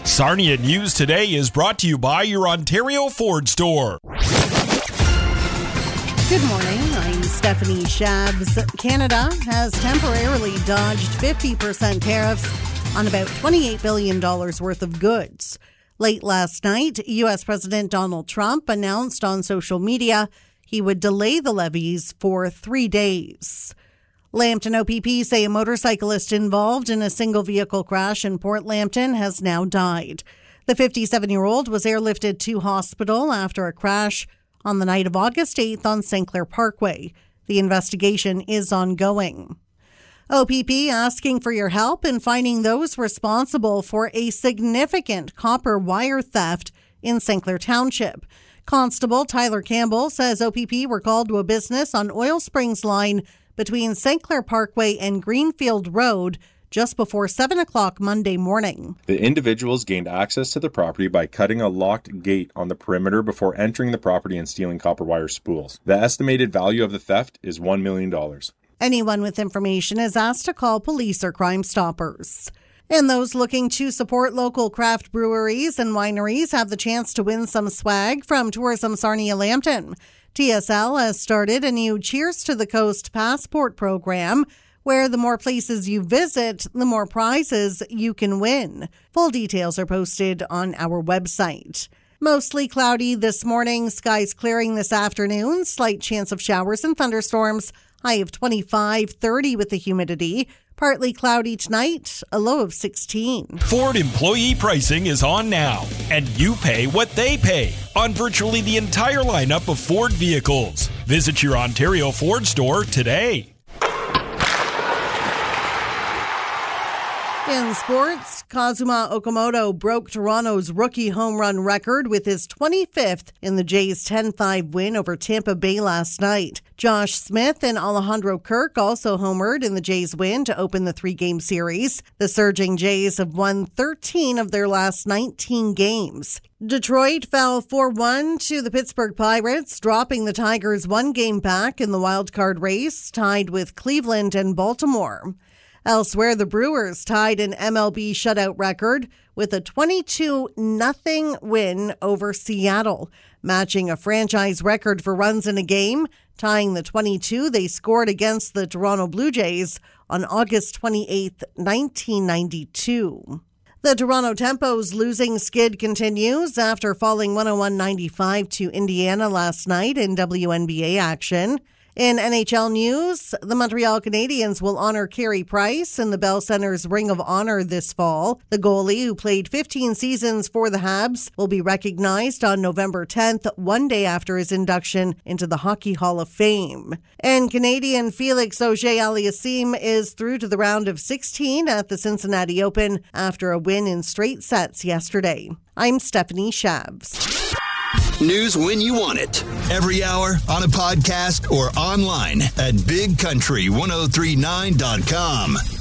Sarnia News Today is brought to you by your Ontario Ford store. Good morning, I'm Stephanie Shabs. Canada has temporarily dodged 50% tariffs on about $28 billion worth of goods. Late last night, U.S. President Donald Trump announced on social media he would delay the levies for 3 days. Lambton OPP say a motorcyclist involved in a single vehicle crash in Port Lambton has now died. The 57-year-old was airlifted to hospital after a crash on the night of August 8th on St. Clair Parkway. The investigation is ongoing. OPP asking for your help in finding those responsible for a significant copper wire theft in St. Clair Township. Constable Tyler Campbell says OPP were called to a business on Oil Springs line between St. Clair Parkway and Greenfield Road just before 7 o'clock Monday morning. The individuals gained access to the property by cutting a locked gate on the perimeter before entering the property and stealing copper wire spools. The estimated value of the theft is $1 million. Anyone with information is asked to call police or Crime Stoppers. And those looking to support local craft breweries and wineries have the chance to win some swag from Tourism Sarnia Lambton. TSL has started a new Cheers to the Coast passport program where the more places you visit, the more prizes you can win. Full details are posted on our website. Mostly cloudy this morning, skies clearing this afternoon, slight chance of showers and thunderstorms, high of 25, 30 with the humidity. Partly cloudy tonight, a low of 16. Ford employee pricing is on now, and you pay what they pay on virtually the entire lineup of Ford vehicles. Visit your Ontario Ford store today. In sports, Kazuma Okamoto broke Toronto's rookie home run record with his 25th in the Jays' 10-5 win over Tampa Bay last night. Josh Smith and Alejandro Kirk also homered in the Jays' win to open the 3-game series. The surging Jays have won 13 of their last 19 games. Detroit fell 4-1 to the Pittsburgh Pirates, dropping the Tigers 1 game back in the wild-card race, tied with Cleveland and Baltimore. Elsewhere, the Brewers tied an MLB shutout record with a 22-0 win over Seattle, matching a franchise record for runs in a game, tying the 22 they scored against the Toronto Blue Jays on August 28, 1992. The Toronto Tempo's losing skid continues after falling 101-95 to Indiana last night in WNBA action. In NHL news, the Montreal Canadiens will honor Carey Price in the Bell Center's Ring of Honor this fall. The goalie, who played 15 seasons for the Habs, will be recognized on November 10th, one day after his induction into the Hockey Hall of Fame. And Canadian Felix Auger-Aliassime is through to the round of 16 at the Cincinnati Open after a win in straight sets yesterday. I'm Stephanie Shabs. News when you want it. Every hour, on a podcast, or online at bigcountry1039.com.